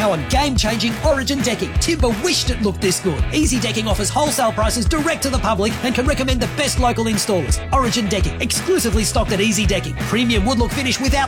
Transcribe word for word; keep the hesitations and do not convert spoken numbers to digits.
now on game-changing Origin decking. Timber wished it looked this good. Easy Decking offers wholesale prices direct to the public and can recommend the best local installers. Origin Decking, exclusively stocked at Easy Decking. Premium wood look finish without